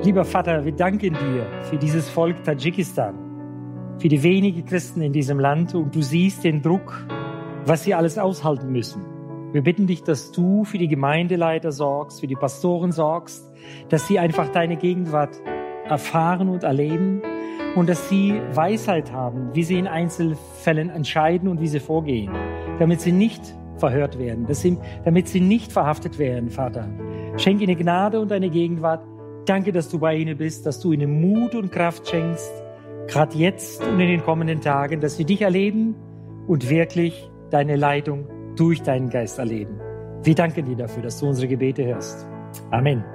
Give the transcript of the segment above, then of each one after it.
Lieber Vater, wir danken dir für dieses Volk Tadschikistan, für die wenigen Christen in diesem Land, und du siehst den Druck, was sie alles aushalten müssen. Wir bitten dich, dass du für die Gemeindeleiter sorgst, für die Pastoren sorgst, dass sie einfach deine Gegenwart erfahren und erleben und dass sie Weisheit haben, wie sie in Einzelfällen entscheiden und wie sie vorgehen, damit sie nicht verhört werden, damit sie nicht verhaftet werden, Vater. Schenk ihnen Gnade und deine Gegenwart. Danke, dass du bei ihnen bist, dass du ihnen Mut und Kraft schenkst, gerade jetzt und in den kommenden Tagen, dass sie dich erleben und wirklich deine Leitung durch deinen Geist erleben. Wir danken dir dafür, dass du unsere Gebete hörst. Amen.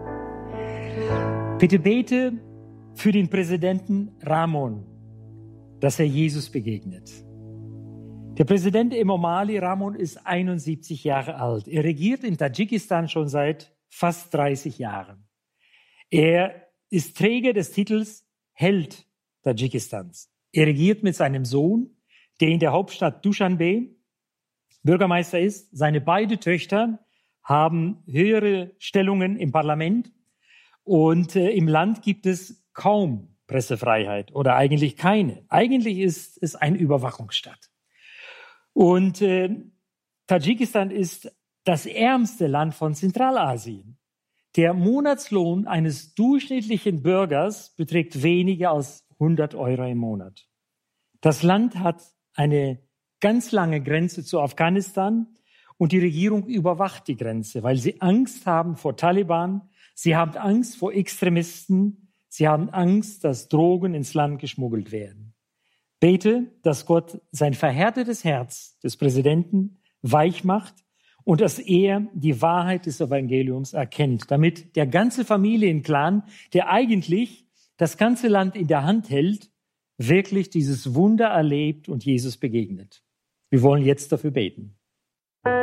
Bitte bete für den Präsidenten Ramon, dass er Jesus begegnet. Der Präsident Emomali Rahmon ist 71 Jahre alt. Er regiert in Tadschikistan schon seit fast 30 Jahren. Er ist Träger des Titels Held Tadschikistans. Er regiert mit seinem Sohn, der in der Hauptstadt Duschanbe Bürgermeister ist. Seine beiden Töchter haben höhere Stellungen im Parlament. Und im Land gibt es kaum Pressefreiheit oder eigentlich keine. Eigentlich ist es ein Überwachungsstaat. Und Tadschikistan ist das ärmste Land von Zentralasien. Der Monatslohn eines durchschnittlichen Bürgers beträgt weniger als 100 Euro im Monat. Das Land hat eine ganz lange Grenze zu Afghanistan und die Regierung überwacht die Grenze, weil sie Angst haben vor Taliban, sie haben Angst vor Extremisten, sie haben Angst, dass Drogen ins Land geschmuggelt werden. Bete, dass Gott sein verhärtetes Herz des Präsidenten weich macht und dass er die Wahrheit des Evangeliums erkennt, damit der ganze Familienclan, der eigentlich das ganze Land in der Hand hält, wirklich dieses Wunder erlebt und Jesus begegnet. Wir wollen jetzt dafür beten.